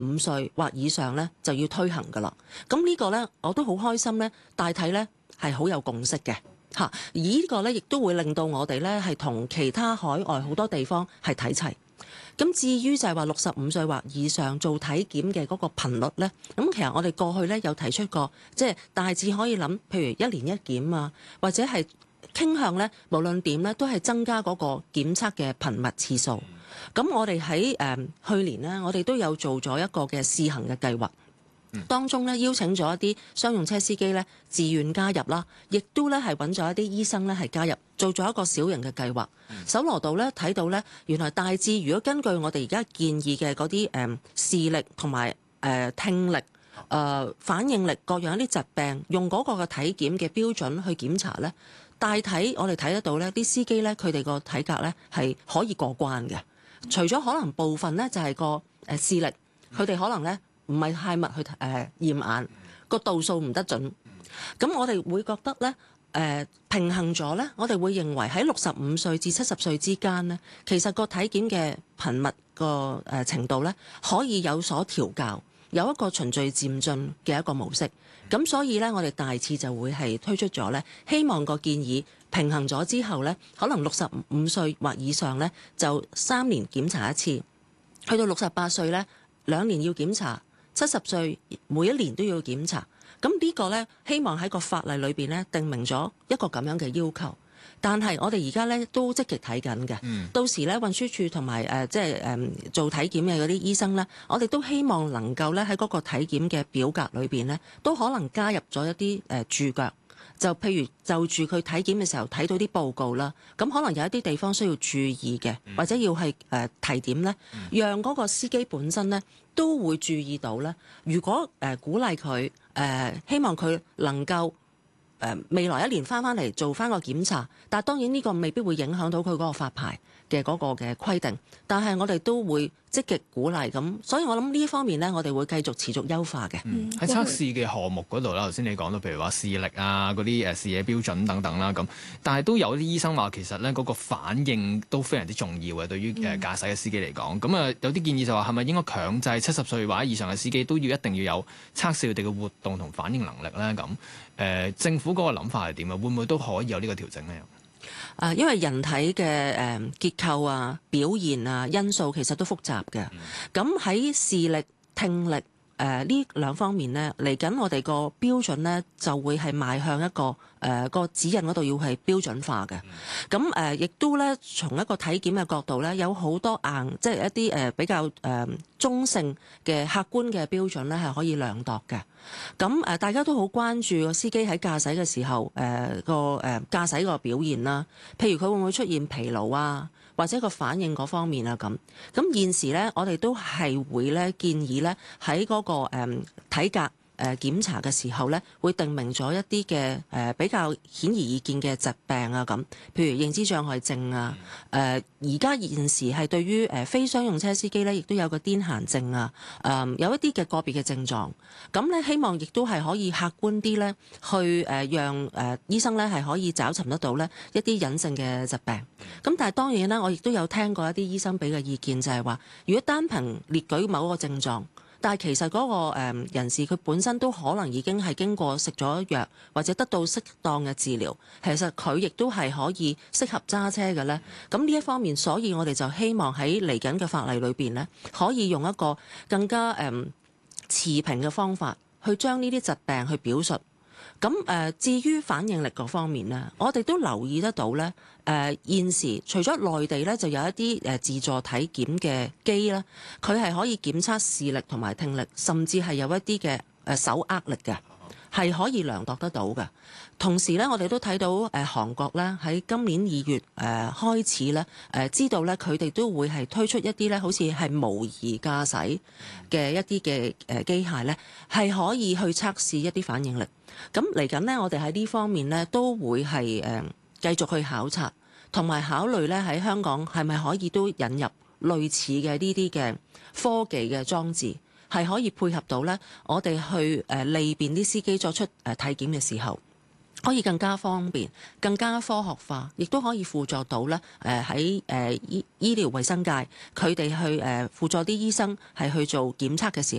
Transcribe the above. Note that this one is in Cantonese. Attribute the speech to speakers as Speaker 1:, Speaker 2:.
Speaker 1: 65歲或以上咧就要推行㗎啦。咁呢個咧我都好開心咧，大體咧係好有共識嘅嚇。而呢個咧亦都會令到我哋咧係同其他海外好多地方係睇齊。咁至於就係話65歲或以上做體檢嘅嗰個頻率咧，咁其實我哋過去咧有提出過，即係大致可以諗，譬如1年1檢啊，或者係傾向咧，無論點咧都係增加嗰個檢測嘅頻密次數。咁我哋喺去年咧，我哋都有做咗一個嘅試行嘅計劃。當中咧邀請咗一啲商用車司機咧自願加入啦，亦都咧係揾咗一啲醫生咧係加入，做咗一個小型嘅計劃。搜羅到咧睇到咧，原來大致如果根據我哋而家建議嘅嗰啲視力同埋聽力、反應力各樣一啲疾病，用嗰個嘅體檢嘅標準去檢查咧，大體我哋睇得到咧，啲司機咧佢哋個體格咧係可以過關嘅。除咗可能部分咧就係個視力，佢哋可能咧唔係太密去驗眼，個度數唔得準。咁我哋會覺得咧，平衡咗咧，我哋會認為喺65歲至70歲之間咧，其實個體檢嘅頻密個程度咧，可以有所調校，有一個循序漸進嘅一個模式。咁所以咧，我哋大致就會係推出咗咧，希望個建議平衡咗之後咧，可能65歲或以上咧就3年檢查一次，去到68歲咧2年要檢查。70歲每一年都要檢查，咁呢個呢，希望喺個法例裏邊呢定明咗一個咁樣嘅要求。但係我哋而家呢都積極睇緊嘅，到時呢，運輸署同埋做體檢嘅嗰啲醫生呢，我哋都希望能夠呢喺嗰個體檢嘅表格裏邊呢，都可能加入咗一啲註腳。就譬如就住佢體檢嘅時候睇到啲報告啦，咁可能有一啲地方需要注意嘅，或者要係提點呢，讓嗰個司機本身呢都會注意到呢。如果鼓勵佢希望佢能夠未來1年翻嚟做翻個檢查，但係當然呢個未必會影響到佢嗰個發牌嘅嗰個嘅規定，但係我哋都會積極鼓勵咁，所以我諗呢一方面呢，我哋會繼續持續優化嘅。
Speaker 2: 喺測試嘅項目嗰度啦，頭先你講到譬如話視力啊、嗰啲視野標準等等啦咁，但係都有啲醫生話其實咧嗰個反應都非常之重要嘅，對於駕駛嘅司機嚟講。咁啊有啲建議就話係咪應該強制70歲或者以上嘅司機都要一定要有測試佢哋嘅活動同反應能力咧？咁政府嗰個諗法係點啊？會唔會都可以有呢個調整咧？
Speaker 1: 因為人體嘅結構啊、表現啊、因素其實都複雜嘅。咁喺視力、聽力呢兩方面呢，嚟緊我哋個標準呢就會係邁向一個個指引嗰度要係標準化嘅。咁亦都咧從一個體檢嘅角度咧，有好多即係一啲比較中性嘅客觀嘅標準咧係可以量度嘅。咁大家都好關注個司機喺駕駛嘅時候個駕駛個表現啦，譬如佢會唔會出現疲勞啊，或者個反應嗰方面啊咁。咁現時咧，我哋都係會咧建議咧喺嗰個體格檢查嘅時候咧，會定明咗一啲嘅比較顯而易見嘅疾病啊咁，譬如認知障礙症啊。而家現時係對於非商用車司機咧，亦都有個癲癇症啊。有一啲嘅個別嘅症狀，咁咧希望亦都係可以客觀啲咧，去讓醫生咧係可以找尋得到咧一啲隱性嘅疾病。咁但係當然啦，我亦都有聽過一啲醫生俾嘅意見，就係話，如果單憑列舉某一個症狀，但係其實嗰個人士佢本身都可能已經係經過食咗藥或者得到適當嘅治療，其實佢亦都係可以適合揸車嘅咧。咁呢一方面，所以我哋就希望喺嚟緊嘅法例裏邊咧，可以用一個更加持平嘅方法去將呢啲疾病去表述。咁至於反應力嗰方面呢，我哋都留意得到呢。現時除咗內地呢，就有一啲自助體檢嘅機啦，佢係可以檢測視力同埋聽力，甚至係有一啲嘅手握力嘅，係可以量度得到嘅。同時呢，我哋都睇到韓國呢喺今年2月開始呢，知道呢，佢哋都會係推出一啲呢好似係模擬駕駛嘅一啲嘅機械呢，係可以去測試一啲反應力。咁嚟緊呢，我哋喺呢方面呢都會係繼續去考察，同埋考慮呢喺香港係咪可以都引入類似嘅呢啲嘅科技嘅裝置，係可以配合到呢我哋去利便啲司機作出體檢嘅時候， 可以更加方便、更加科學化，亦都可以輔助到咧喺醫療衛生界，佢哋去輔助啲醫生係去做檢測嘅時候。